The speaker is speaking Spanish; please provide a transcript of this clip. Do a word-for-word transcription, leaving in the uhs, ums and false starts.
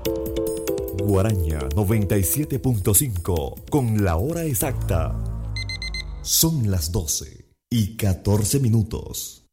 Guaraña noventa y siete punto cinco con la hora exacta. Son las doce y catorce minutos.